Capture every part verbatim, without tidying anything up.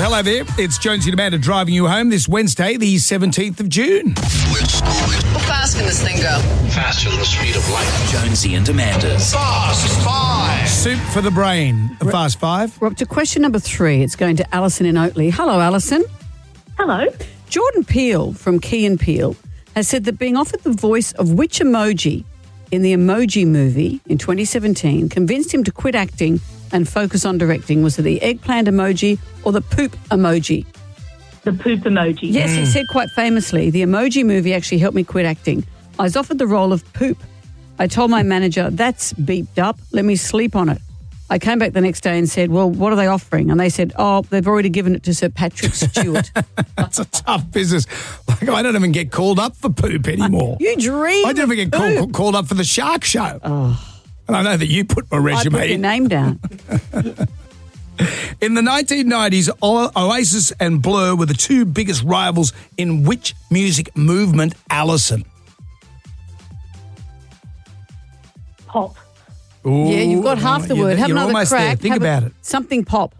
Hello there. It's Jonesy and Amanda driving you home this Wednesday, the seventeenth of June. How fast can this thing go? Faster than the speed of light. Jonesy and Amanda's Fast Five. Soup for the brain. A fast five. We're up to question number three. It's going to Alison in Oatley. Hello, Alison. Hello. Jordan Peele from Key and Peele has said that being offered the voice of which emoji in the Emoji Movie in twenty seventeen convinced him to quit acting and focus on directing. Was it the eggplant emoji or the poop emoji? The poop emoji. Yes, he said quite famously, the Emoji Movie actually helped me quit acting. I was offered the role of poop. I told my manager, that's beeped up. Let me sleep on it. I came back the next day and said, well, what are they offering? And they said, oh, they've already given it to Sir Patrick Stewart. That's a tough business. Like, I don't even get called up for poop anymore. You dream. I never get poop. call, called up for the Shark Show. Oh. And I know that you put my I resume put your in. name down. In the nineteen nineties, O- Oasis and Blur were the two biggest rivals in which music movement, Alison? Pop. Ooh, Yeah, you've got half the you're- word. Have you're another almost crack. there. Think Have a- about it. Something pop.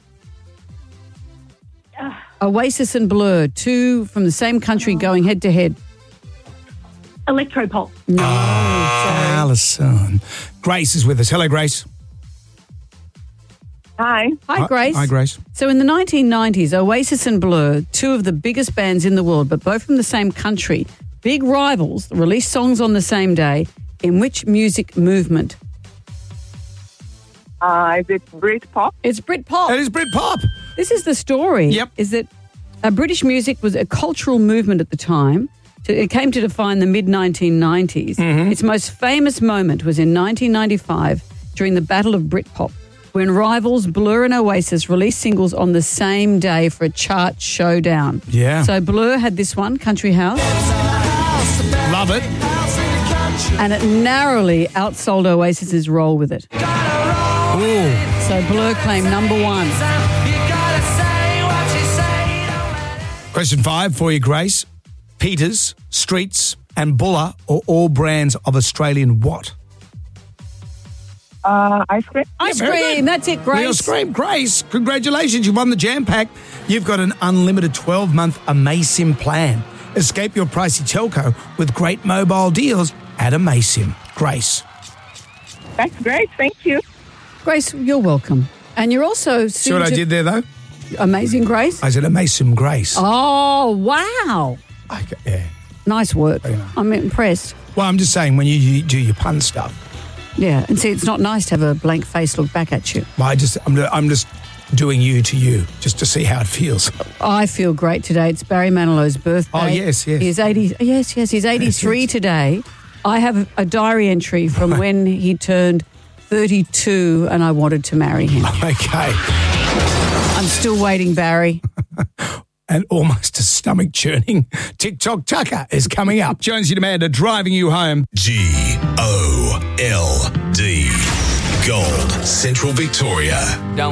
Oasis and Blur, two from the same country going head to head. Electropop. No, sorry. Alison. Grace is with us. Hello, Grace. Hi. Hi, Grace. Hi, Grace. So in the nineteen nineties, Oasis and Blur, two of the biggest bands in the world, but both from the same country, big rivals, released songs on the same day. In which music movement? Uh, is it Britpop? It's Britpop. It is Britpop. This is the story. Yep. Is that uh, British music was a cultural movement at the time. So it came to define the mid nineteen nineties. Mm-hmm. Its most famous moment was in nineteen ninety-five during the Battle of Britpop, when rivals Blur and Oasis released singles on the same day for a chart showdown. Yeah. So Blur had this one, Country House, Love it. and it narrowly outsold Oasis's Roll With It. Ooh. So Blur claimed number one. Question five for you, Grace. Peters, Streets and Buller are all brands of Australian what? Uh, ice cream? Ice very cream, good. that's it, Grace. Real Scream. Grace, congratulations. You won the Jam Pack. You've got an unlimited twelve-month Amasim plan. Escape your pricey telco with great mobile deals at Amasim. Grace. That's great. Thank you. Grace, you're welcome. And you're also... See what I did there, though? Amazing Grace. I said Amasim Grace. Oh, wow. I, yeah. Nice work. know. I'm impressed. Well, I'm just saying, when you, you do your pun stuff, Yeah, and see, it's not nice to have a blank face look back at you. well, I just, I'm, I'm just doing you to you, just to see how it feels. I feel great today. It's Barry Manilow's birthday. Oh, yes, yes. He's eighty. Yes, yes, he's eighty-three yes. today. I have a diary entry from when he turned thirty-two and I wanted to marry him. Okay. I'm still waiting, Barry. And almost a stomach-churning TikTok Tucker is coming up. Jonesy and Amanda driving you home. G O L D. Gold. Central Victoria.